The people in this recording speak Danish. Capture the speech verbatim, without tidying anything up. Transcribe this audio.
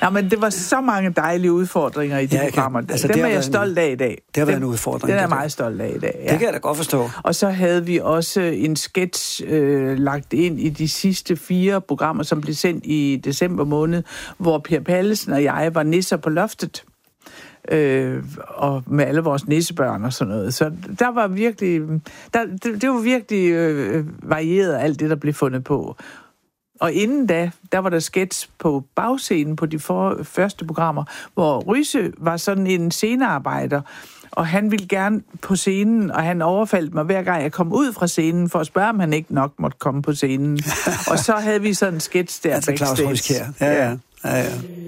Ja, men det var så mange dejlige udfordringer i de ja, programmer. Altså, Dem er jeg en, stolt af i dag. Det har været den, en udfordring. Den er jeg det meget stolt af i dag, ja. Det kan jeg da godt forstå. Og så havde vi også en sketch øh, lagt ind i de sidste fire programmer, som blev sendt i december måned, hvor Per Pallesen og jeg var nisser på loftet. Øh, og med alle vores nissebørn og sådan noget. Så der var virkelig, der, det, det var virkelig øh, varieret alt det, der blev fundet på. Og inden da, der var der sketch på bagscenen på de for, første programmer, hvor Ryse var sådan en scenearbejder, og han ville gerne på scenen, og han overfaldt mig hver gang jeg kom ud fra scenen, for at spørge, om han ikke nok måtte komme på scenen. Og så havde vi sådan en sketch der altså backstage. Claus Ryskjær. Ja, ja. ja, ja.